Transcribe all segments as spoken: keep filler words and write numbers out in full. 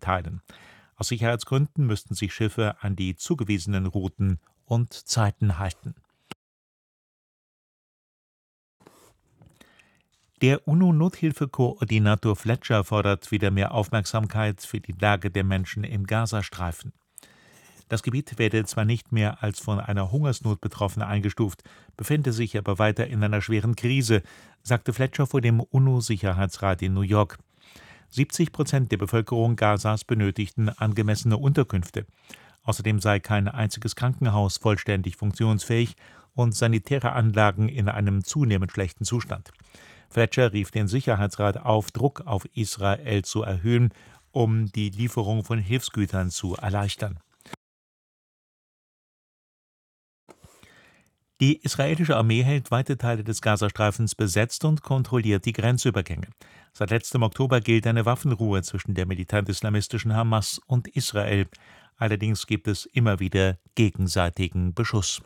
verteilen. Aus Sicherheitsgründen müssten sich Schiffe an die zugewiesenen Routen und Zeiten halten. Der UNO-Nothilfekoordinator Fletcher fordert wieder mehr Aufmerksamkeit für die Lage der Menschen im Gazastreifen. Das Gebiet werde zwar nicht mehr als von einer Hungersnot betroffen eingestuft, befände sich aber weiter in einer schweren Krise, sagte Fletcher vor dem UNO-Sicherheitsrat in New York. siebzig Prozent der Bevölkerung Gazas benötigten angemessene Unterkünfte. Außerdem sei kein einziges Krankenhaus vollständig funktionsfähig und sanitäre Anlagen in einem zunehmend schlechten Zustand. Fletcher rief den Sicherheitsrat auf, Druck auf Israel zu erhöhen, um die Lieferung von Hilfsgütern zu erleichtern. Die israelische Armee hält weite Teile des Gazastreifens besetzt und kontrolliert die Grenzübergänge. Seit letztem Oktober gilt eine Waffenruhe zwischen der militant-islamistischen Hamas und Israel. Allerdings gibt es immer wieder gegenseitigen Beschuss.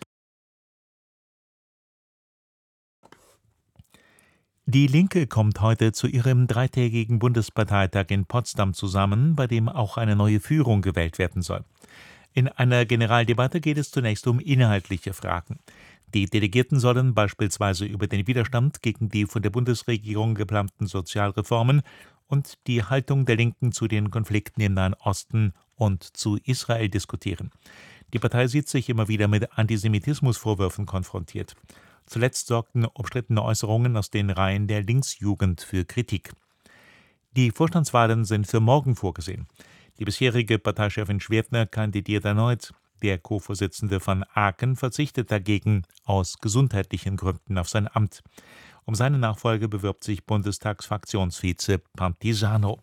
Die Linke kommt heute zu ihrem dreitägigen Bundesparteitag in Potsdam zusammen, bei dem auch eine neue Führung gewählt werden soll. In einer Generaldebatte geht es zunächst um inhaltliche Fragen. Die Delegierten sollen beispielsweise über den Widerstand gegen die von der Bundesregierung geplanten Sozialreformen und die Haltung der Linken zu den Konflikten im Nahen Osten und zu Israel diskutieren. Die Partei sieht sich immer wieder mit Antisemitismusvorwürfen konfrontiert. Zuletzt sorgten umstrittene Äußerungen aus den Reihen der Linksjugend für Kritik. Die Vorstandswahlen sind für morgen vorgesehen. Die bisherige Parteichefin Schwerdner kandidiert erneut. Der Co-Vorsitzende von Aachen verzichtet dagegen aus gesundheitlichen Gründen auf sein Amt. Um seine Nachfolge bewirbt sich Bundestagsfraktionsvize Pantisano.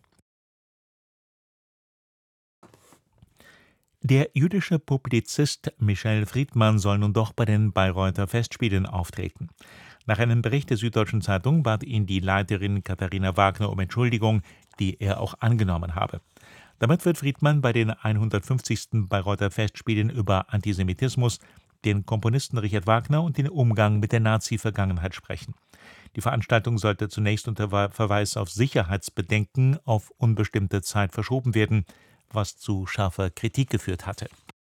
Der jüdische Publizist Michel Friedmann soll nun doch bei den Bayreuther Festspielen auftreten. Nach einem Bericht der Süddeutschen Zeitung bat ihn die Leiterin Katharina Wagner um Entschuldigung, die er auch angenommen habe. Damit wird Friedmann bei den hundertfünfzigsten Bayreuther Festspielen über Antisemitismus, den Komponisten Richard Wagner und den Umgang mit der Nazi-Vergangenheit sprechen. Die Veranstaltung sollte zunächst unter Verweis auf Sicherheitsbedenken auf unbestimmte Zeit verschoben werden, was zu scharfer Kritik geführt hatte.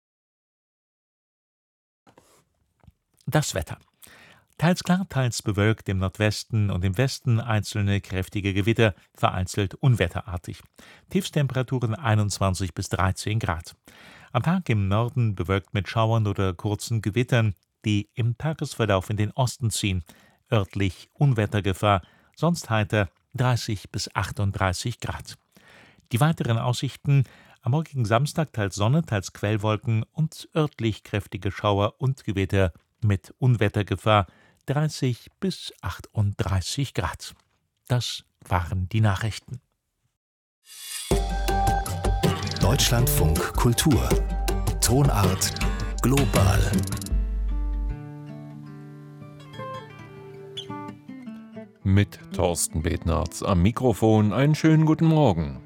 Das Wetter. Teils klar, teils bewölkt, im Nordwesten und im Westen einzelne kräftige Gewitter, vereinzelt unwetterartig. Tiefstemperaturen einundzwanzig bis dreizehn Grad. Am Tag im Norden bewölkt mit Schauern oder kurzen Gewittern, die im Tagesverlauf in den Osten ziehen. Örtlich Unwettergefahr, sonst heiter dreißig bis achtunddreißig Grad. Die weiteren Aussichten: am morgigen Samstag teils Sonne, teils Quellwolken und örtlich kräftige Schauer und Gewitter mit Unwettergefahr, dreißig bis achtunddreißig Grad. Das waren die Nachrichten. Deutschlandfunk Kultur. Tonart global. Mit Thorsten Betnarz am Mikrofon einen schönen guten Morgen.